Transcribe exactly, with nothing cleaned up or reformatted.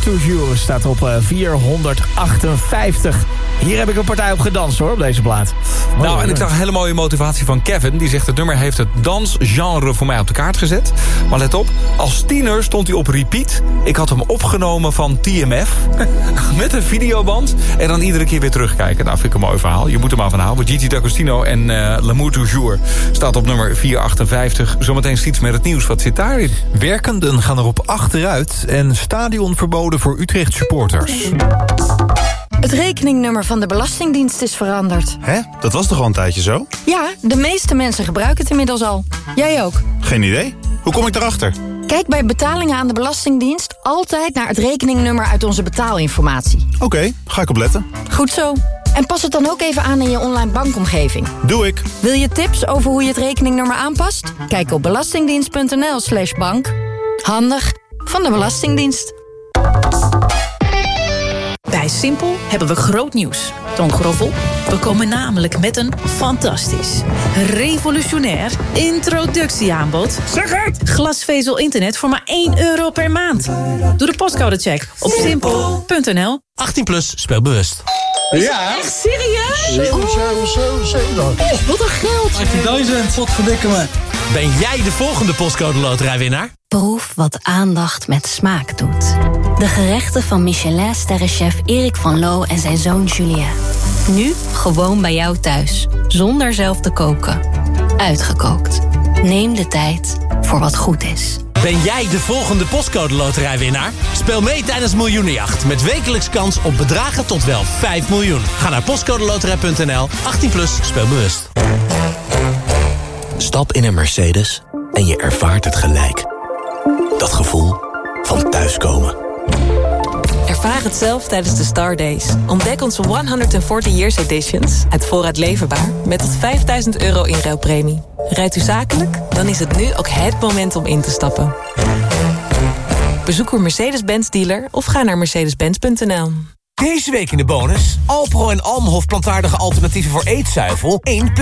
To You staat op uh, vierhonderdachtenvijftig. Hier heb ik een partij op gedanst hoor, op deze plaat. Mooi, nou, en ik zag een hele mooie motivatie van Kevin. Die zegt, het nummer heeft het dansgenre voor mij op de kaart gezet. Maar let op, als tiener stond hij op repeat. Ik had hem opgenomen van T M F. Met een videoband. En dan iedere keer weer terugkijken. Nou, vind ik een mooi verhaal. Je moet er maar van houden. Gigi D'Agostino en uh, L'amour toujours staat op nummer vierhonderdachtenvijftig. Zometeen steeds met het nieuws. Wat zit daarin? Werkenden gaan erop achteruit en stadionverboden voor Utrecht supporters. Het rekeningnummer van de Belastingdienst is veranderd. Hè? Dat was toch al een tijdje zo? Ja, de meeste mensen gebruiken het inmiddels al. Jij ook. Geen idee. Hoe kom ik daarachter? Kijk bij betalingen aan de Belastingdienst altijd naar het rekeningnummer uit onze betaalinformatie. Oké, okay, ga ik opletten. Goed zo. En pas het dan ook even aan in je online bankomgeving. Doe ik. Wil je tips over hoe je het rekeningnummer aanpast? Kijk op belastingdienst.nl slash bank. Handig van de Belastingdienst. Bij Simpel hebben we groot nieuws. Toon Groffel, we komen namelijk met een fantastisch, revolutionair introductieaanbod. Zeg het! Glasvezel internet voor maar één euro per maand. Doe de postcodecheck op simpel punt n l. achttien plus, speel bewust. Ja. Echt serieus? zeven, zeven, zeven, zeven. Oh, wat een geld. achttien wat verdikken me. Ben jij de volgende postcode loterijwinnaar? Proef wat aandacht met smaak doet. De gerechten van Michelin-sterrenchef Erik van Loo en zijn zoon Julien. Nu gewoon bij jou thuis, zonder zelf te koken. Uitgekookt. Neem de tijd voor wat goed is. Ben jij de volgende postcode loterijwinnaar? Speel mee tijdens Miljoenenjacht met wekelijks kans op bedragen tot wel vijf miljoen. Ga naar postcodeloterij punt n l. achttien plus, speel bewust. Stap in een Mercedes en je ervaart het gelijk. Dat gevoel van thuiskomen. Ervaar het zelf tijdens de Star Days. Ontdek onze honderdveertig Years Editions uit voorraad leverbaar met tot vijfduizend euro inruilpremie. Rijdt u zakelijk? Dan is het nu ook het moment om in te stappen. Bezoek uw Mercedes-Benz dealer of ga naar mercedes benz punt n l. Deze week in de bonus. Alpro en Almhof plantaardige alternatieven voor eetzuivel. één